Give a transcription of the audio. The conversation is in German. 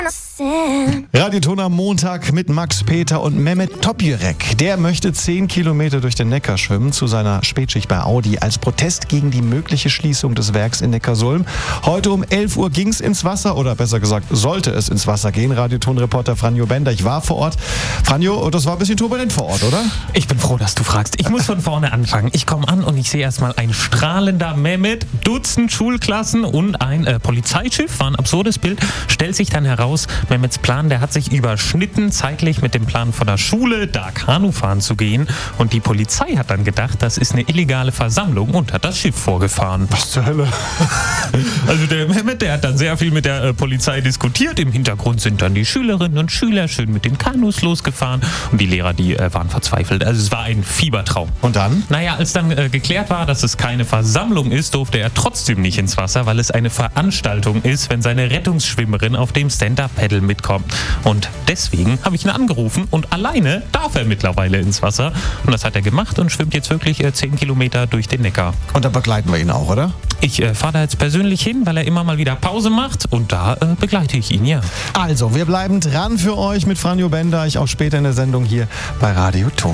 Radioton am Montag mit Max Peter und Mehmet Topjürek. Der möchte 10 Kilometer durch den Neckar schwimmen zu seiner Spätschicht bei Audi als Protest gegen die mögliche Schließung des Werks in Neckarsulm. Heute um 11 Uhr ging es ins Wasser, oder besser gesagt, sollte es ins Wasser gehen. Radioton-Reporter Franjo Bender, ich war vor Ort. Franjo, das war ein bisschen turbulent vor Ort, oder? Ich bin froh, dass du fragst. Ich muss von vorne anfangen. Ich komme an und ich sehe erstmal ein strahlender Mehmet, Dutzend Schulklassen und ein Polizeischiff. War ein absurdes Bild. Stellt sich dann heraus, Mehmets Plan, der hat sich überschnitten, zeitlich mit dem Plan von der Schule, da Kanu fahren zu gehen. Und die Polizei hat dann gedacht, das ist eine illegale Versammlung und hat das Schiff vorgefahren. Was zur Hölle? Also der Mehmet, der hat dann sehr viel mit der Polizei diskutiert. Im Hintergrund sind dann die Schülerinnen und Schüler schön mit den Kanus losgefahren. Und die Lehrer, die waren verzweifelt. Also es war ein Fiebertraum. Und dann? Naja, als dann geklärt war, dass es keine Versammlung ist, durfte er trotzdem nicht ins Wasser, weil es eine Veranstaltung ist, wenn seine Rettungsschwimmerin auf dem Stand-Up-Paddle mitkommt. Und deswegen habe ich ihn angerufen und alleine darf er mittlerweile ins Wasser. Und das hat er gemacht und schwimmt jetzt wirklich 10 Kilometer durch den Neckar. Und da begleiten wir ihn auch, oder? Ich fahre da jetzt persönlich hin, weil er immer mal wieder Pause macht und da begleite ich ihn, ja. Also, wir bleiben dran für euch mit Franjo Bender, ich auch später in der Sendung hier bei Radioton.